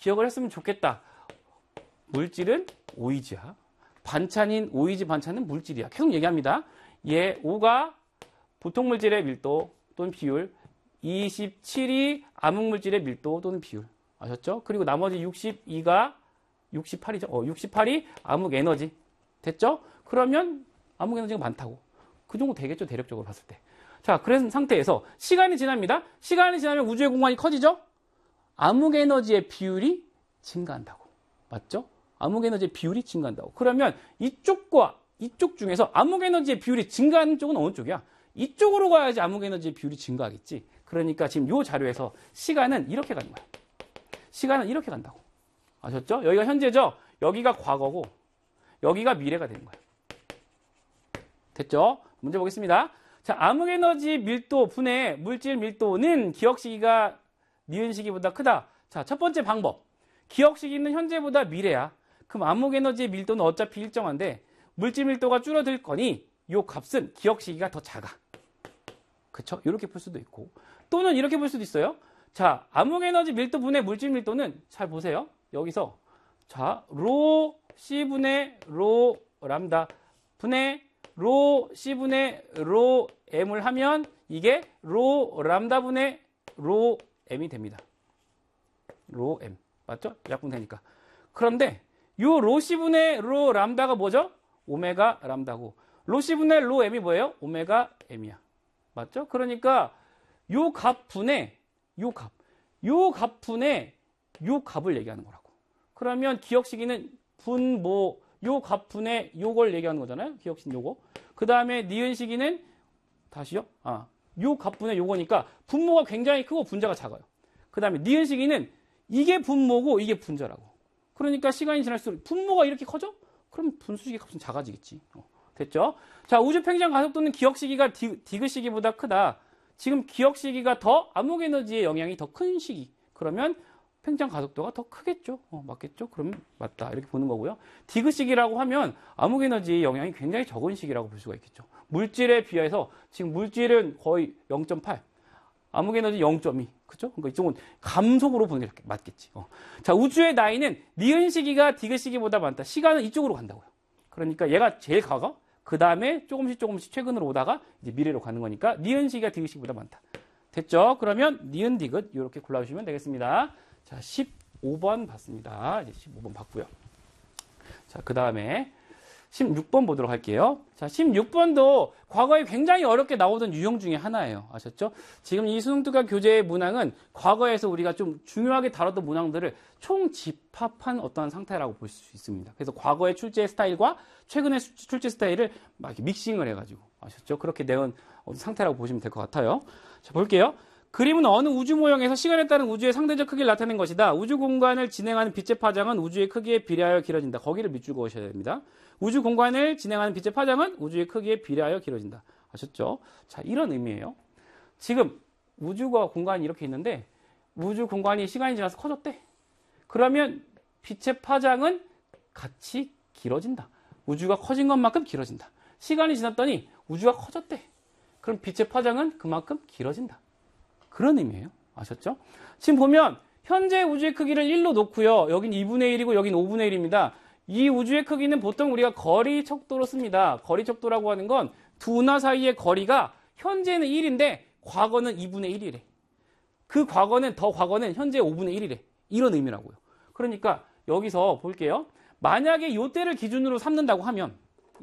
기억을 했으면 좋겠다. 물질은 OEG야. 반찬인 OEG 반찬은 물질이야. 계속 얘기합니다. 얘 O가 보통 물질의 밀도 또는 비율, 27이 암흑 물질의 밀도 또는 비율. 아셨죠? 그리고 나머지 62가 68이죠. 68이 암흑 에너지. 됐죠? 그러면 암흑 에너지가 많다고. 그 정도 되겠죠, 대략적으로 봤을 때. 자, 그런 상태에서 시간이 지납니다. 시간이 지나면 우주의 공간이 커지죠? 암흑 에너지의 비율이 증가한다고. 맞죠? 암흑 에너지의 비율이 증가한다고. 그러면 이쪽과 이쪽 중에서 암흑 에너지의 비율이 증가하는 쪽은 어느 쪽이야? 이쪽으로 가야지 암흑 에너지의 비율이 증가하겠지. 그러니까 지금 이 자료에서 시간은 이렇게 가는 거야. 시간은 이렇게 간다고. 아셨죠? 여기가 현재죠? 여기가 과거고 여기가 미래가 되는 거야. 됐죠? 문제 보겠습니다. 자, 암흑 에너지 밀도 분의 물질 밀도는 기억 시기가 니은 시기보다 크다. 자, 첫 번째 방법. 기억 시기는 현재보다 미래야. 그럼 암흑 에너지의 밀도는 어차피 일정한데 물질 밀도가 줄어들 거니 이 값은 기억 시기가 더 작아. 그쵸? 이렇게 풀 수도 있고 또는 이렇게 볼 수도 있어요. 자, 암흑 에너지 밀도 분의 물질 밀도는 잘 보세요. 여기서 자, 로 C분의 로 람다 분의 로 C분의 로 M을 하면 이게 로 람다분의 로 M이 됩니다. 로 M. 맞죠? 약분되니까. 그런데 요 로 C분의 로 람다가 뭐죠? 오메가 람다고. 로 C분의 로 M이 뭐예요? 오메가 M이야. 맞죠? 그러니까 요 값 분의 요 값. 요 값 분의 요 값을 얘기하는 거라고. 그러면 기억 시기는 분모 요 값 분의 요걸 얘기하는 거잖아요. 기억 시기는 요거. 그 다음에 니은 시기는 다시요. 요 값 분의 요거니까 분모가 굉장히 크고 분자가 작아요. 그 다음에 니은 시기는 이게 분모고 이게 분자라고. 그러니까 시간이 지날수록 분모가 이렇게 커져? 그럼 분수식의 값은 작아지겠지. 됐죠? 자, 우주 팽창 가속도는 기억 시기가 디귿 시기보다 크다. 지금 기억 시기가 더 암흑 에너지의 영향이 더 큰 시기. 그러면 팽창 가속도가 더 크겠죠. 맞겠죠? 그러면 맞다. 이렇게 보는 거고요. 디귿 시기라고 하면 암흑 에너지의 영향이 굉장히 적은 시기라고 볼 수가 있겠죠. 물질에 비해서 지금 물질은 거의 0.8, 암흑 에너지 0.2. 그죠? 그러니까 이쪽은 감속으로 보는 게 맞겠지. 자, 우주의 나이는 니은 시기가 디귿 시기보다 많다. 시간은 이쪽으로 간다고요. 그러니까 얘가 제일 과거, 그 다음에 조금씩 최근으로 오다가 이제 미래로 가는 거니까 니은 시기가 디귿 시기보다 많다. 됐죠? 그러면 니은 디귿 이렇게 골라주시면 되겠습니다. 자, 15번 봤습니다. 이제 15번 봤고요. 자, 그 다음에 16번 보도록 할게요. 자, 16번도 과거에 굉장히 어렵게 나오던 유형 중에 하나예요. 아셨죠? 지금 이 수능특강 교재의 문항은 과거에서 우리가 좀 중요하게 다뤘던 문항들을 총집합한 어떠한 상태라고 볼 수 있습니다. 그래서 과거의 출제 스타일과 최근의 출제 스타일을 막 이렇게 믹싱을 해가지고, 아셨죠? 그렇게 내은 상태라고 보시면 될 것 같아요. 자, 볼게요. 그림은 어느 우주 모형에서 시간에 따른 우주의 상대적 크기를 나타낸 것이다. 우주 공간을 진행하는 빛의 파장은 우주의 크기에 비례하여 길어진다. 거기를 밑줄 그으셔야 됩니다. 우주 공간을 진행하는 빛의 파장은 우주의 크기에 비례하여 길어진다. 아셨죠? 자, 이런 의미예요. 지금 우주가 공간이 이렇게 있는데 우주 공간이 시간이 지나서 커졌대. 그러면 빛의 파장은 같이 길어진다. 우주가 커진 것만큼 길어진다. 시간이 지났더니 우주가 커졌대. 그럼 빛의 파장은 그만큼 길어진다. 그런 의미예요. 아셨죠? 지금 보면 현재 우주의 크기를 1로 놓고요. 여긴 2분의 1이고 여긴 5분의 1입니다. 이 우주의 크기는 보통 우리가 거리 척도로 씁니다. 거리 척도라고 하는 건 두 은하 사이의 거리가 현재는 1인데 과거는 2분의 1이래. 그 과거는 현재 5분의 1이래. 이런 의미라고요. 그러니까 여기서 볼게요. 만약에 이때를 기준으로 삼는다고 하면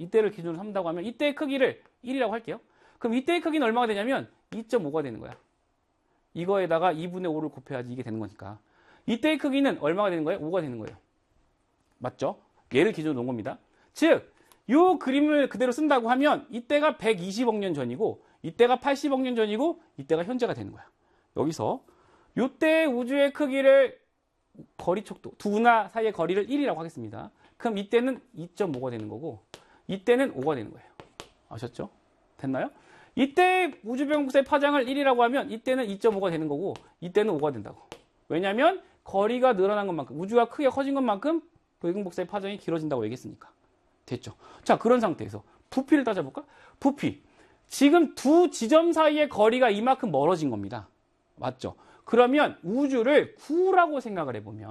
이때의 크기를 1이라고 할게요. 그럼 이때의 크기는 얼마가 되냐면 2.5가 되는 거야. 이거에다가 2분의 5를 곱해야지 이게 되는 거니까. 이때의 크기는 얼마가 되는 거예요? 5가 되는 거예요. 맞죠? 얘를 기준으로 놓은 겁니다. 즉, 이 그림을 그대로 쓴다고 하면 이때가 120억 년 전이고 이때가 80억 년 전이고 이때가 현재가 되는 거야. 여기서 이때의 우주의 크기를 거리 척도, 두 은하 사이의 거리를 1이라고 하겠습니다. 그럼 이때는 2.5가 되는 거고 이때는 5가 되는 거예요. 아셨죠? 됐나요? 이때 우주변곡사의 파장을 1이라고 하면 이때는 2.5가 되는 거고 이때는 5가 된다고. 왜냐하면 거리가 늘어난 것만큼 우주가 크게 커진 것만큼 변곡사의 파장이 길어진다고 얘기했으니까. 됐죠? 자, 그런 상태에서 부피를 따져볼까? 부피. 지금 두 지점 사이의 거리가 이만큼 멀어진 겁니다. 맞죠? 그러면 우주를 구라고 생각을 해보면